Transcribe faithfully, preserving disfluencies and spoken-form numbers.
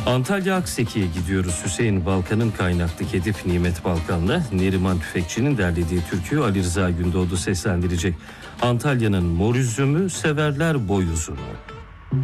Antalya Akseki'ye gidiyoruz. Hüseyin Balkan'ın kaynaklı Kedif Nimet Balkan'la Neriman Tüfekçi'nin derlediği türküyü Ali Rıza Gündoğdu seslendirecek. Antalya'nın mor üzümü, severler boy uzunu.